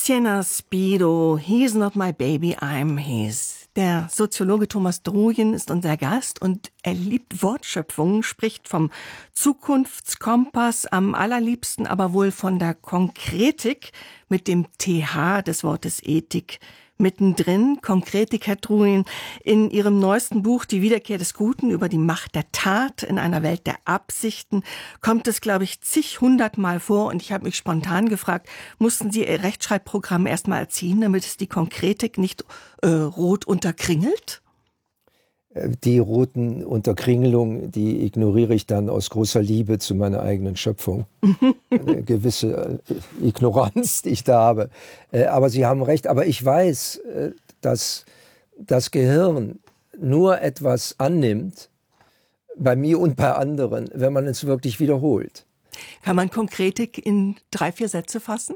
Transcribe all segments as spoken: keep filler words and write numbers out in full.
Tiziana Speedo, He's not my baby, I'm his. Der Soziologe Thomas Druyen ist unser Gast und er liebt Wortschöpfungen, spricht vom Zukunftskompass, am allerliebsten aber wohl von der Konkretik mit dem T H des Wortes Ethik mittendrin. Konkretik, Herr Druyen, in Ihrem neuesten Buch Die Wiederkehr des Guten über die Macht der Tat in einer Welt der Absichten kommt es, glaube ich, zig hundertmal vor und ich habe mich spontan gefragt, mussten Sie Ihr Rechtschreibprogramm erstmal erziehen, damit es die Konkretik nicht äh, rot unterkringelt? Die roten Unterkringelungen, die ignoriere ich dann aus großer Liebe zu meiner eigenen Schöpfung. Eine gewisse Ignoranz, die ich da habe. Aber Sie haben recht. Aber ich weiß, dass das Gehirn nur etwas annimmt, bei mir und bei anderen, wenn man es wirklich wiederholt. Kann man Konkretik in drei, vier Sätze fassen?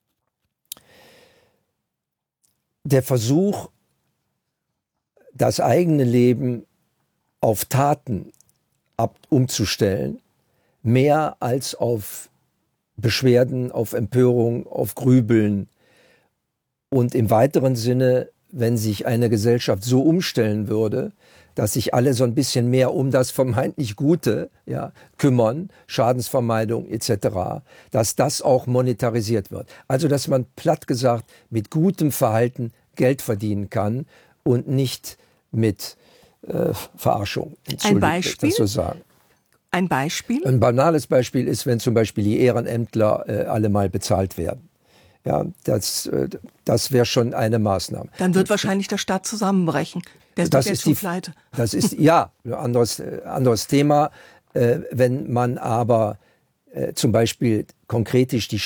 Der Versuch, das eigene Leben auf Taten ab, umzustellen, mehr als auf Beschwerden, auf Empörung, auf Grübeln. Und im weiteren Sinne, wenn sich eine Gesellschaft so umstellen würde, dass sich alle so ein bisschen mehr um das vermeintlich Gute ja, kümmern, Schadensvermeidung et cetera, dass das auch monetarisiert wird. Also, dass man platt gesagt mit gutem Verhalten Geld verdienen kann und nicht mit äh, Verarschung. Ein Beispiel? Das so sagen. Ein Beispiel? Ein banales Beispiel ist, wenn zum Beispiel die Ehrenämtler äh, alle mal bezahlt werden. Ja, das, äh, das wäre schon eine Maßnahme. Dann wird wahrscheinlich der Staat zusammenbrechen. Der ist das doch ist jetzt die, pleite. Das ist, ja, ein anderes, äh, anderes Thema. Äh, wenn man aber äh, zum Beispiel konkretisch die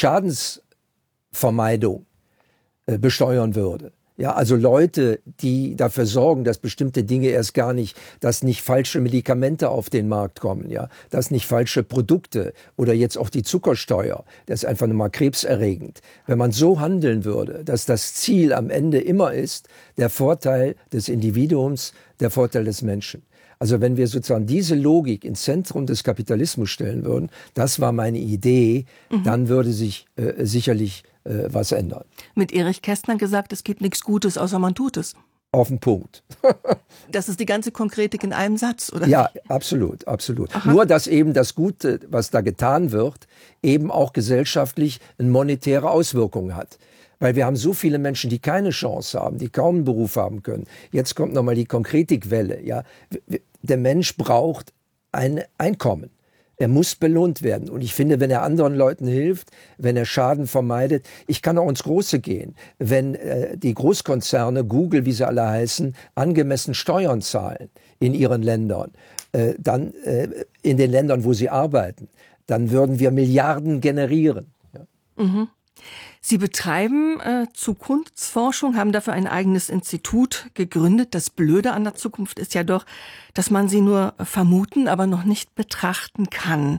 Schadensvermeidung äh, besteuern würde, ja, also Leute, die dafür sorgen, dass bestimmte Dinge erst gar nicht, dass nicht falsche Medikamente auf den Markt kommen, ja, dass nicht falsche Produkte oder jetzt auch die Zuckersteuer, das ist einfach nur mal krebserregend. Wenn man so handeln würde, dass das Ziel am Ende immer ist, der Vorteil des Individuums, der Vorteil des Menschen. Also wenn wir sozusagen diese Logik ins Zentrum des Kapitalismus stellen würden, das war meine Idee, mhm. dann würde sich äh, sicherlich äh, was ändern. Mit Erich Kästner gesagt, es gibt nichts Gutes, außer man tut es. Auf den Punkt. Das ist die ganze Konkretik in einem Satz, oder? Ja, absolut, absolut. Aha. Nur, dass eben das Gute, was da getan wird, eben auch gesellschaftlich eine monetäre Auswirkung hat. Weil wir haben so viele Menschen, die keine Chance haben, die kaum einen Beruf haben können. Jetzt kommt nochmal die Konkretikwelle. Ja? Der Mensch braucht ein Einkommen. Er muss belohnt werden. Und ich finde, wenn er anderen Leuten hilft, wenn er Schaden vermeidet, ich kann auch ins Große gehen. Wenn äh, die Großkonzerne, Google, wie sie alle heißen, angemessen Steuern zahlen in ihren Ländern, äh, dann äh, in den Ländern, wo sie arbeiten, dann würden wir Milliarden generieren. Ja. Mhm. Sie betreiben äh, Zukunftsforschung, haben dafür ein eigenes Institut gegründet. Das Blöde an der Zukunft ist ja doch, dass man sie nur vermuten, aber noch nicht betrachten kann.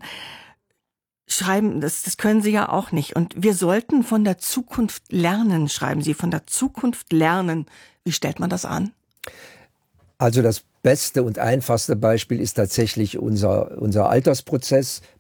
Schreiben, das, das können Sie ja auch nicht. Und wir sollten von der Zukunft lernen, schreiben Sie, von der Zukunft lernen. Wie stellt man das an? Also das beste und einfachste Beispiel ist tatsächlich unser, unser Altersprozess